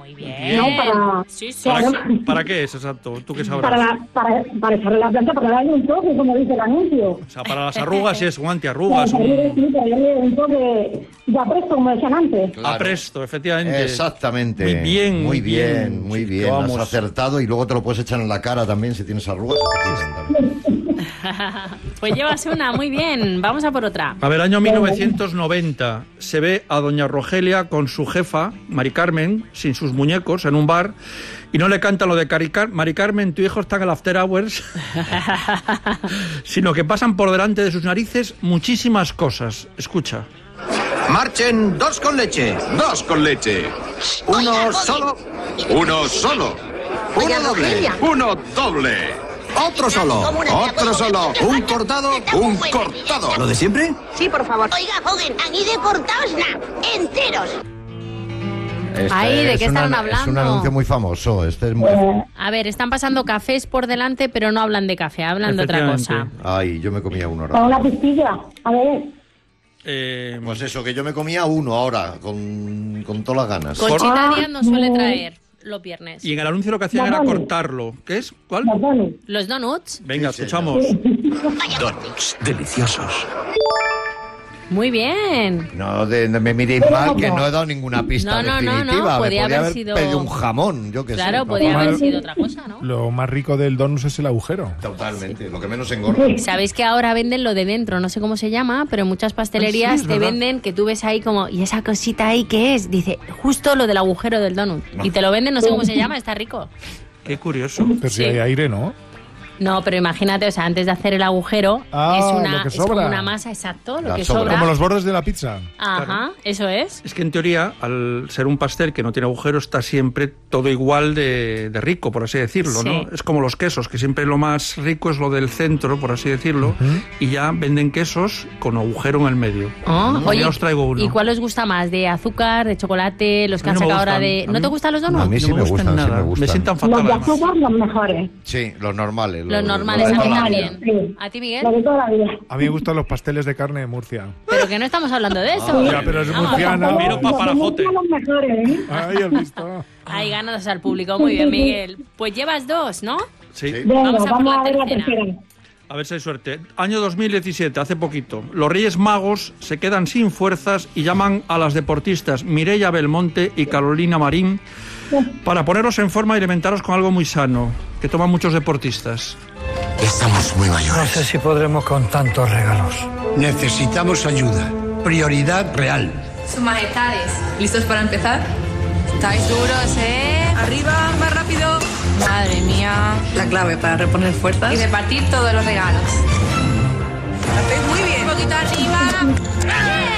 Muy bien. ¿no? Sí. ¿Para qué es exacto? ¿Tú qué sabrás? Para echarle la planta, para darle un toque, como dice el anuncio. O sea, para las arrugas es un antiarrugas. Para darle un toque ya presto, como decían antes. Claro. Apresto, efectivamente. Exactamente. Muy bien. Muy bien. Vamos. Has acertado y luego te lo puedes echar en la cara también si tienes arrugas. Pues llevas una, muy bien. Vamos a por otra. A ver, año 1990. Se ve a doña Rogelia con su jefa, Mari Carmen, sin sus muñecos, en un bar, y no le canta lo de Mari Carmen, tu hijo está en el After Hours, sino que pasan por delante de sus narices muchísimas cosas. Escucha. Marchen 2 con leche. 2 con leche. Uno solo. Uno solo. Uno doble. Uno doble. Otro solo. Otro solo. Un cortado. Un cortado. ¿Lo de siempre? Sí, por favor. Oiga, joven, aquí de cortados enteros. Ay, ¿de qué estaban hablando? Es un anuncio muy famoso. Este es muy... A ver, están pasando cafés por delante, pero no hablan de café, hablan de otra cosa. Ay, yo me comía uno Con ahora. una pistilla. A ver. Pues eso, que yo me comía uno ahora, con todas las ganas. Conchita Díaz nos suele traer los viernes. Y en el anuncio lo que hacían era cortarlo. ¿Qué es? ¿Cuál? Los donuts. Venga, escuchamos. Donuts deliciosos. Muy bien. No me miréis mal, que no he dado ninguna pista definitiva. Podía me haber haber sido... pedido un jamón, yo qué sé. Claro, podía haber sido otra cosa, ¿no? Lo más rico del donut es el agujero. Totalmente, lo que menos engorda. Sabéis que ahora venden lo de dentro, no sé cómo se llama, pero muchas pastelerías sí, te ¿verdad? venden que tú ves ahí como, ¿y esa cosita ahí qué es? Dice, justo lo del agujero del donut. Y te lo venden, no sé cómo se llama, está rico. Qué curioso. Pero si hay aire, ¿no? No, pero imagínate, o sea, antes de hacer el agujero, lo que es como sobra. una masa, exacto, lo La que sobra. sobra. Como los bordes de la pizza. Ajá, Claro. eso es. Es que en teoría, al ser un pastel que no tiene agujero, está siempre todo igual de rico, por así decirlo, Sí. ¿no? Es como los quesos, que siempre lo más rico es lo del centro, por así decirlo, y ya venden quesos con agujero en el medio. Oh, Ya oye, os traigo uno. ¿y cuál os gusta más? ¿De azúcar, de chocolate, los que A han mí no me sacado ahora gustan. de... A ¿No mí- te gustan los donuts? A mí sí me gustan, nada. sí me gustan. sientan Los fatal. de además. azúcar, los mejores. Sí, los normales. Los normales, de a mí toda la también. vida. Sí. ¿A ti, Miguel? Lo de toda la vida. A mí me gustan los pasteles de carne de Murcia. Pero que no estamos hablando de eso. Ya, pero es Vamos. murciana. Miro pa' Parajote. Los mejores, ¿eh? Ay, has visto. Ahí ganas al público. Muy bien, Miguel. Pues llevas 2, ¿no? Sí. Venga, Vamos a por vamos la a ver la tercera. tercera. A ver si hay suerte. Año 2017, hace poquito. Los Reyes Magos se quedan sin fuerzas y llaman a las deportistas Mireia Belmonte y Carolina Marín para ponerlos en forma y alimentaros con algo muy sano, que toman muchos deportistas. Estamos muy No mayores. sé si podremos con tantos regalos. Necesitamos ayuda. Prioridad real. Sus majestades, ¿listos para empezar? ¿Estáis duros, Arriba, más rápido. Madre mía. La clave para reponer fuerzas. Y repartir todos los regalos. Lo hacéis muy bien. Un poquito arriba.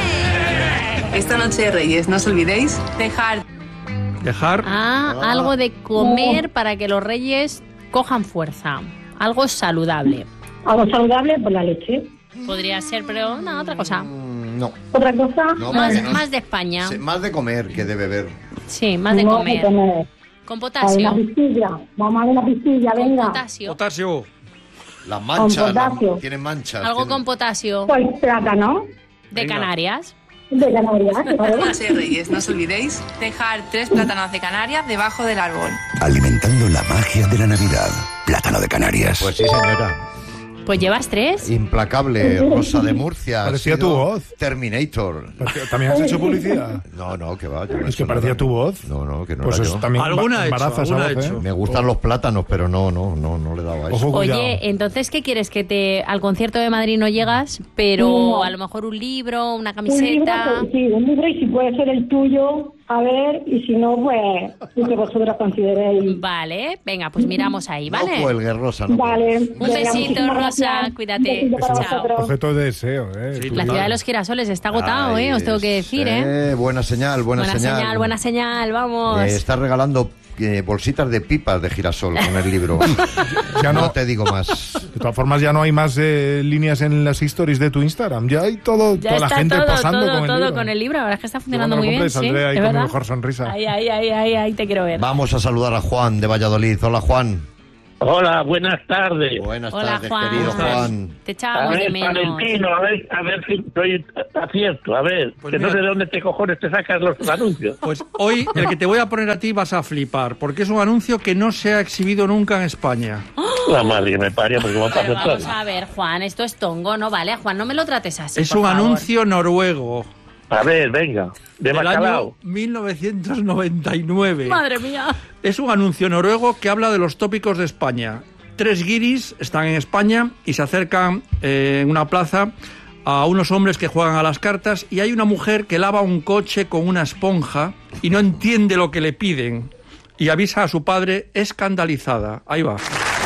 Esta noche de Reyes, no os olvidéis Dejar Algo de comer para que los reyes cojan fuerza. Algo saludable. Algo saludable, pues la leche. Podría ser, pero no, otra cosa. No. Otra cosa, No, Más, porque no- más de España. Más de comer que de beber. Sí, más de no comer. se comer. Con Hay potasio. una pistilla. Vamos a ver una pistilla, Con venga. potasio. potasio. Las manchas, potasio. tienen manchas. Algo tienen- con potasio. Pues plátano. De Venga. Canarias. De Canarias, claro. Noche de Reyes, no os olvidéis dejar 3 plátanos de Canarias debajo del árbol. Alimentando la magia de la Navidad. Plátano de Canarias. Pues sí, señora. Pues llevas 3. Implacable, Rosa de Murcia. Ha Parecía sido tu voz. Terminator. ¿También has hecho publicidad? No, que va. Yo no he Es que hecho parecía nada. tu voz. No, que no Pues era eso yo. también Alguna ha hecho, embaraza esa alguna voz, ha hecho. Me gustan los plátanos, pero no le he dado a eso. Ojo, cuidado. Oye, entonces, ¿qué quieres? Que al concierto de Madrid no llegas, pero No. a lo mejor un libro, una Un libro, camiseta. pues, sí, un libro, y si puede ser el tuyo, a ver, y si no, pues, lo que vosotros consideréis. Vale, venga, pues miramos ahí, ¿vale? No cuelgues, Rosa. No Vale. Un Venga, besito, muchísimas Rosa, gracias. cuídate. Un besito para Chao. vosotros. Objeto de deseo, Sí, tu La libro. ciudad de los girasoles está agotado, Ay, Os tengo que decir, Buena señal, buena señal. buena señal, vamos. Estás regalando bolsitas de pipas de girasol con el libro. Ya no no. te digo más. De todas formas, ya no hay más líneas en las stories de tu Instagram. Ya hay todo, Ya toda la está gente todo, posando todo, con el todo libro. con el libro. La verdad es que está Yo funcionando cuando muy lo bien, compre sí, saldré ahí ¿es con mi verdad? mejor sonrisa. Ahí te quiero ver. Vamos a saludar a Juan de Valladolid. Hola, Juan. Hola, buenas tardes. Buenas Hola, tardes, Juan. querido Juan. Te A echábamos de ver, menos. Valentino, a ver si estoy acierto. A ver, Pues que mira. no sé de dónde te cojones te sacas los anuncios. Pues hoy el que te voy a poner a ti vas a flipar, porque es un anuncio que no se ha exhibido nunca en España. La madre que me parió, porque me Pero pasa vamos a ver, Juan, esto es tongo, ¿no? Vale, Juan, no me lo trates así, Es por un favor. anuncio noruego A ver, venga, de del año bacalao. 1999. Madre mía. Es un anuncio noruego que habla de los tópicos de España. 3 guiris están en España y se acercan en una plaza a unos hombres que juegan a las cartas y hay una mujer que lava un coche con una esponja y no entiende lo que le piden y avisa a su padre escandalizada. Ahí va.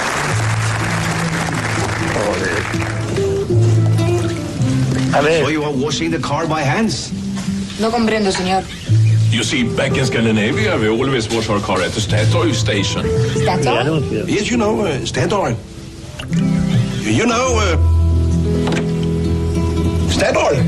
A ver. So you are washing the car by hands? No comprendo, señor. You see, back in Scandinavia, we always wash our car at the Statoil station. ¿Statoil? Yes, you know, Statoil. You know, Statoil.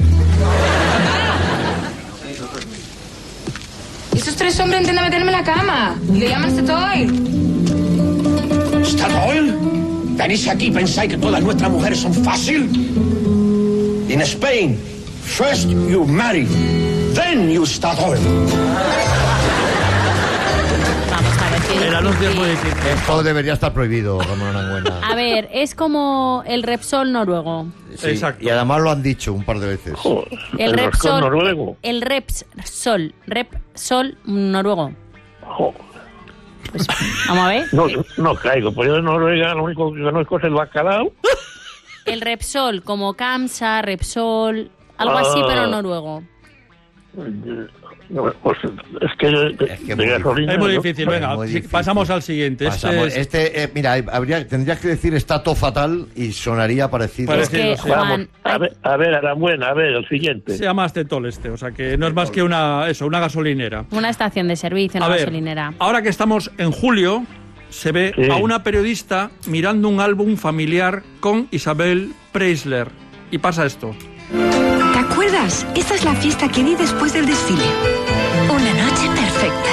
Esos 3 hombres intentan meterme en la cama. Y le llaman Statoil. ¿Statoil? ¿Venís aquí y pensáis que todas nuestras mujeres son fácil? In Spain, first you marry, then you Statoil. Vamos a ver. El anuncio es muy difícil. Esto debería estar prohibido, Ramón Arangüena. A ver, es como el Repsol noruego. Sí, Exacto. y además lo han dicho un par de veces. El Repsol noruego. El Repsol noruego. Jo, Pues, vamos a ver. no caigo, pues yo de Noruega lo único que conozco es el bacalao. El Repsol, como Kamsa, Repsol, algo así, pero noruego. Pues es que de gasolina. Es muy ¿no? difícil, venga, muy sí, difícil. pasamos al siguiente. Pasamos. Mira, tendrías que decir está todo fatal y sonaría parecido. Es que, sí. Juan, A ver, Arambuena, a ver, el siguiente. Se llama Statoil o sea que no es más que una gasolinera. una estación de servicio, una A ver, gasolinera. ahora que estamos en julio, se ve Sí. a una periodista mirando un álbum familiar con Isabel Preisler. Y pasa esto. ¿Te acuerdas? Esta es la fiesta que di después del desfile. Una noche perfecta.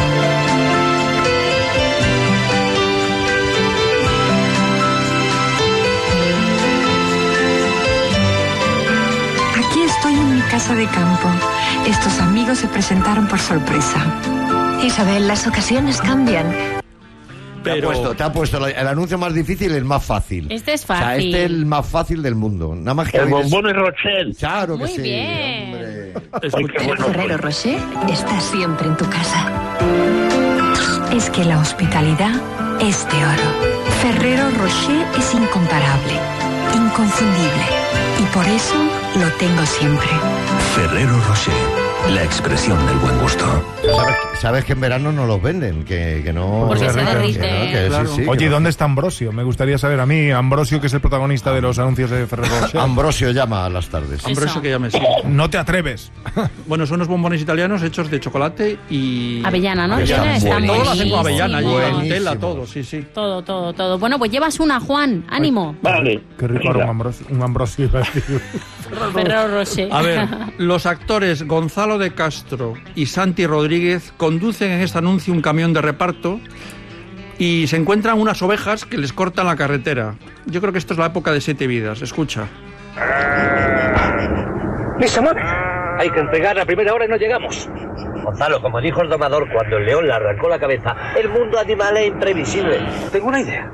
Aquí estoy en mi casa de campo. Estos amigos se presentaron por sorpresa. Isabel, las ocasiones cambian. Te ha puesto el anuncio más difícil y el más fácil. Este es O sea, fácil. este es el más fácil del mundo. Nada más que El oír bombón de Rochelle. Claro que Muy sí. bien. Hombre. El Ferrero Rocher está siempre en tu casa. Es que la hospitalidad es de oro. Ferrero Rocher es incomparable, inconfundible. Y por eso lo tengo siempre. Ferrero Rocher, la expresión del buen gusto. ¿Sabes que en verano no los venden? Que no... Porque se derrite. que Claro. sí, Oye, que ¿y no. dónde está Ambrosio? Me gustaría saber a mí, Ambrosio, que es el protagonista de los anuncios de Ferrero Rocher. Ambrosio llama a las tardes. Ambrosio que llame, sí. No te atreves. Bueno, son unos bombones italianos hechos de chocolate y... Avellana, ¿no? Avellana, Están Todo lo hacen con avellana, buenísimos. y Buenísimo. Nutella, todo, sí, sí. Todo, todo, todo. Bueno, pues llevas una, Juan. Ánimo. Vale. Qué rico era un Ambrosio. Iba a decir. Ferrero Rocher. A ver, los actores Gonzalo de Castro y Santi Rodríguez conducen en este anuncio un camión de reparto y se encuentran unas ovejas que les cortan la carretera. Yo creo que esto es la época de 7 vidas. Escucha. ¡Listo, amor! Hay que entregar a primera hora y no llegamos. Gonzalo, como dijo el domador cuando el león le arrancó la cabeza, el mundo animal es imprevisible. Tengo una idea.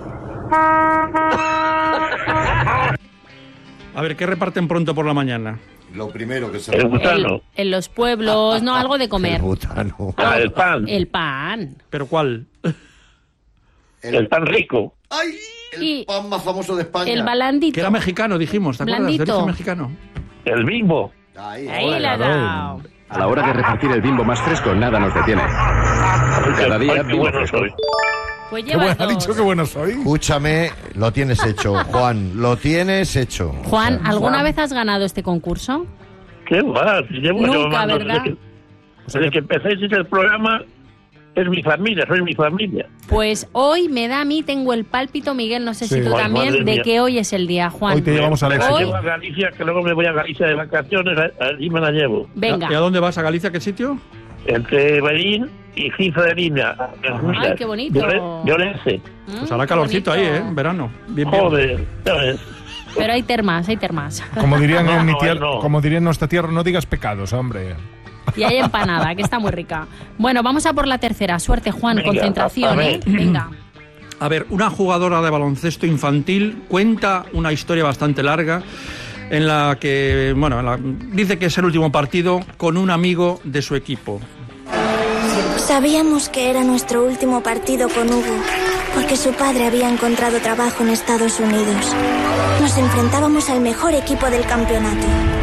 A ver, ¿qué reparten pronto por la mañana? Lo primero que se... El butano. En los pueblos, no, algo de comer. El butano. El pan. El pan. ¿Pero cuál? El pan rico. ¡Ay! El pan más famoso de España. El balandito. Que era mexicano, dijimos, ¿te acuerdas? De Blandito. origen mexicano. El bimbo. Ahí la ha dado. A la hora de repartir el bimbo más fresco, nada nos detiene. Cada día, Ay, qué bimbo bueno fresco. soy. Pues Qué bueno, llevas ha dos. dicho que bueno soy. Escúchame, lo tienes hecho, Juan. Lo tienes hecho. Juan, ¿alguna vez has ganado este concurso? ¿Qué va? Si llevo Nunca, llamando ¿verdad? Desde que empecéis el programa, es mi familia, soy mi familia. Pues hoy me da a mí, tengo el pálpito, Miguel, no sé Sí. si tú Ay, también, madre de mía. que hoy es el día, Juan. Hoy te llevamos a Me la la Hoy- llevo a Galicia, que luego me voy a Galicia de vacaciones, allí me la llevo. Venga. ¿Y a dónde vas? ¿A Galicia? ¿Qué sitio? entre Berín y Giza de Línea. Ay, qué bonito. Llorense. Pues hará calorcito ahí, en verano. Bien, bien. Joder, ¿sabes? Pero hay termas, hay termas. Como dirían en mi tierra, como dirían en nuestra tierra, no digas pecados, hombre. Y hay empanada, que está muy rica. Bueno, vamos a por la tercera. Suerte, Juan, Venga, concentración, ¿eh? Venga. A ver, una jugadora de baloncesto infantil cuenta una historia bastante larga en la que, bueno, dice que es el último partido con un amigo de su equipo. Sabíamos que era nuestro último partido con Hugo, porque su padre había encontrado trabajo en Estados Unidos. Nos enfrentábamos al mejor equipo del campeonato.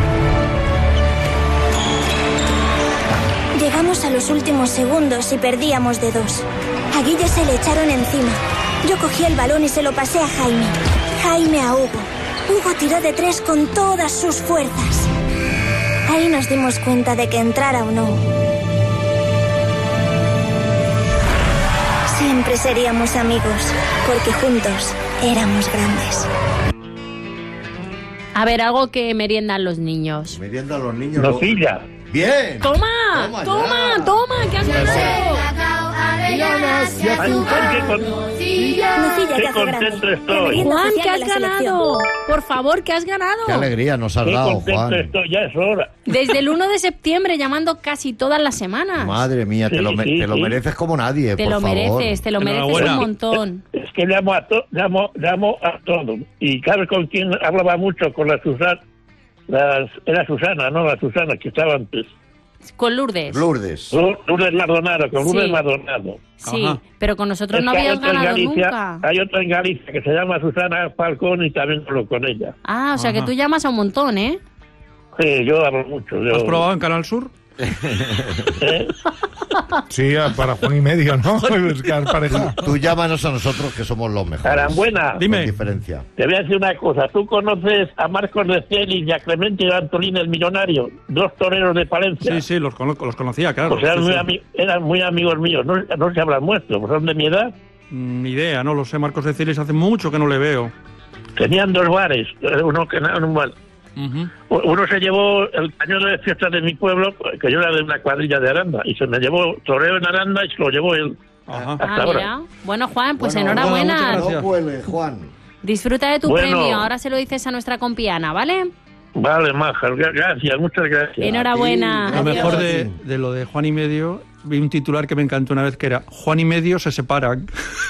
Llegamos a los últimos segundos y perdíamos de 2. A Guille se le echaron encima. Yo cogí el balón y se lo pasé a Jaime. Jaime a Hugo. Hugo tiró de 3 con todas sus fuerzas. Ahí nos dimos cuenta de que entrara o no, siempre seríamos amigos, porque juntos éramos grandes. A ver, algo que meriendan los niños. Meriendan los niños. Nocilla. Bien. Toma, que has ganado. Qué contento estoy. Juan, que has ganado. Por favor, que has ganado. Qué alegría nos has dado, Juan. Estoy, ya es hora. Desde el 1 de septiembre, llamando casi todas las semanas. Madre mía, te lo mereces como nadie, te lo mereces un montón. Es que llamo a todos. Y claro, con quien hablaba mucho, con la Susana. Era Susana, ¿no? La Susana que estaba antes. Con Lourdes. Lourdes Maldonado, con Lourdes Maldonado. Sí, pero con nosotros no habías ganado nunca. Hay otra en Galicia que se llama Susana Falcón y también hablo con ella. Ah, o sea que tú llamas a un montón, ¿eh? Sí, yo hablo mucho. ¿Has probado en Canal Sur? Sí, para Juan y medio, ¿no? Buscar pareja. Tú llámanos a nosotros que somos los mejores. Carambuena. Dime. Con diferencia. Te voy a decir una cosa. ¿Tú conoces a Marcos de Celis y a Clemente de Antolín el Millonario? 2 toreros de Palencia. Sí, los conocía, claro. Pues eran muy amigos míos. No se habrán muerto, pues son de mi edad. Ni idea, no lo sé. Marcos de Celis hace mucho que no le veo. Tenían 2 bares. Uno que no mal. Uno se llevó el cañón de fiestas de mi pueblo, que yo era de una cuadrilla de Aranda, y se me llevó toreo en Aranda y se lo llevó él. Hasta ahora. Bueno, Juan, pues enhorabuena. No huele, Juan. Disfruta de tu premio. Ahora se lo dices a nuestra compiana, ¿vale? Vale, Maja, gracias, muchas gracias. Enhorabuena. Lo mejor de lo de Juan y medio, vi un titular que me encantó una vez que era Juan y medio se separan.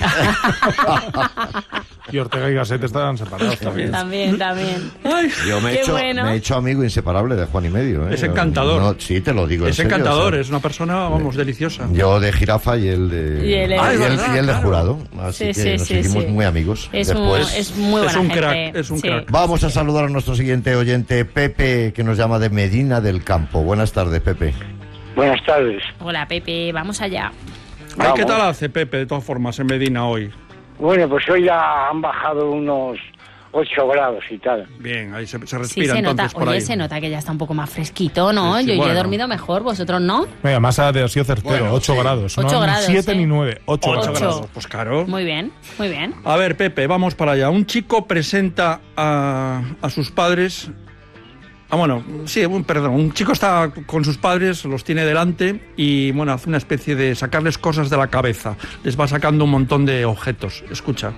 Y Ortega y Gasset estaban separados también. También. Ay, yo me he hecho amigo inseparable de Juan y medio. Es encantador. Sí, te lo digo. Es en serio, encantador, es una persona, vamos, deliciosa. Yo de jirafa y él de jurado. Así que nos seguimos muy amigos. Es muy buena gente. Es un crack. Vamos a saludar a nuestro siguiente oyente, Pepe, que nos llama de Medina del Campo. Buenas tardes, Pepe. Buenas tardes. Hola, Pepe, vamos allá. Ay, ¿qué tal hace Pepe, de todas formas, en Medina hoy? Bueno, pues hoy ya han bajado unos 8 grados y tal. Bien, ahí se respira sí, se entonces nota. por Oye, ahí. se nota que ya está un poco más fresquito, ¿no? Sí, yo bueno. he dormido mejor, ¿vosotros no? Venga, más ha sido certero, 8 grados. 8 no grados, 7 ni 9, 8 grados. Pues claro. Muy bien. A ver, Pepe, vamos para allá. Un chico presenta a sus padres... un chico está con sus padres, los tiene delante y, bueno, hace una especie de sacarles cosas de la cabeza. Les va sacando un montón de objetos. Escucha.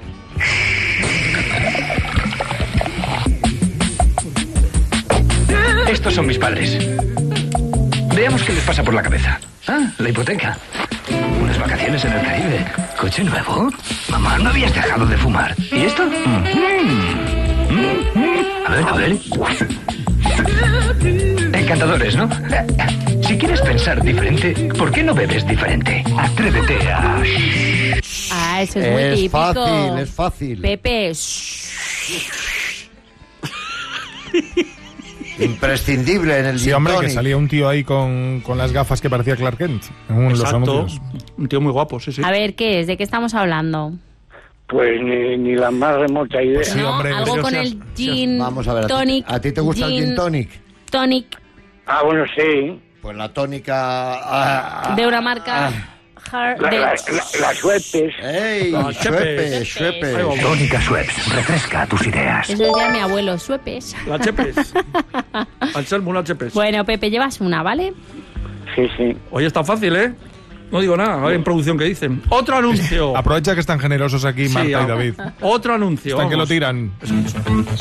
Estos son mis padres. Veamos qué les pasa por la cabeza. La hipoteca. Unas vacaciones en el Caribe. ¿Coche nuevo? Mamá, ¿no habías dejado de fumar? ¿Y esto? A ver. Encantadores, ¿no? Si quieres pensar diferente, ¿por qué no bebes diferente? Atrévete a... Eso es muy típico. Es fácil. Pepe, imprescindible en el Sí, hombre, que salía un tío ahí con las gafas que parecía Clark Kent en los anuncios. Un tío muy guapo, sí. A ver, ¿qué es? ¿De qué estamos hablando? Pues ni la más remota idea. Sí, hombre, algo con el gin tonic. ¿A ti te gusta el gin tonic? Tonic. Bueno, sí. Pues la tónica... de una marca... Las Schweppes. ¡Ey! Schweppes. Tónica Schweppes, refresca tus ideas. Eso decía mi abuelo, Schweppes. La Chepes. Anselmo, la Chepes. Bueno, Pepe, llevas una, ¿vale? Sí, sí. Oye, está fácil, ¿eh? No digo nada, a ver en producción qué dicen. Otro anuncio. Aprovecha que están generosos aquí Marta y David. Otro anuncio. Están que lo vamos. tiran.